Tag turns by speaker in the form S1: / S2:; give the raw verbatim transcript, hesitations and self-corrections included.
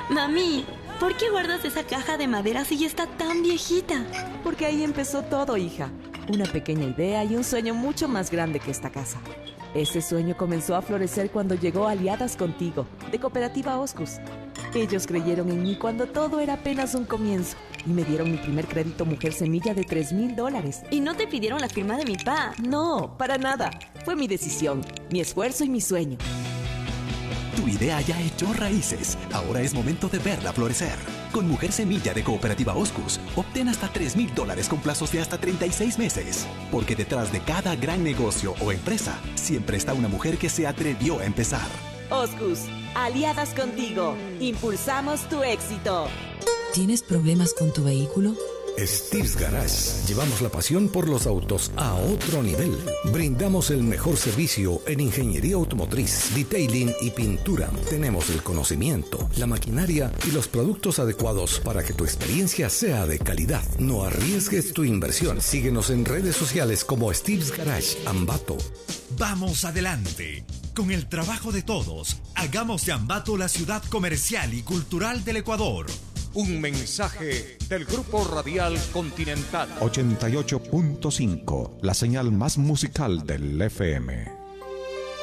S1: Mami, ¿por qué guardas esa caja de madera si ya está tan viejita?
S2: Porque ahí empezó todo, hija. Una pequeña idea y un sueño mucho más grande que esta casa. Ese sueño comenzó a florecer cuando llegó Aliadas Contigo, de Cooperativa Oscus. Ellos creyeron en mí cuando todo era apenas un comienzo y me dieron mi primer crédito Mujer Semilla de tres mil dólares.
S1: ¿Y no te pidieron la firma de mi pa?
S2: No, para nada. Fue mi decisión, mi esfuerzo y mi sueño.
S3: Tu idea ya echó raíces. Ahora es momento de verla florecer. Con Mujer Semilla de Cooperativa Oscus, obtén hasta tres mil dólares con plazos de hasta treinta y seis meses. Porque detrás de cada gran negocio o empresa, siempre está una mujer que se atrevió a empezar.
S2: Oscus, aliadas contigo. Impulsamos tu éxito.
S4: ¿Tienes problemas con tu vehículo?
S5: Steve's Garage. Llevamos la pasión por los autos a otro nivel. Brindamos el mejor servicio en ingeniería automotriz, detailing y pintura. Tenemos el conocimiento, la maquinaria y los productos adecuados para que tu experiencia sea de calidad. No arriesgues tu inversión. Síguenos en redes sociales como Steve's Garage Ambato.
S6: Vamos adelante. Con el trabajo de todos, hagamos de Ambato la ciudad comercial y cultural del Ecuador.
S7: Un mensaje del Grupo Radial Continental.
S8: ochenta y ocho punto cinco, la señal más musical del F M.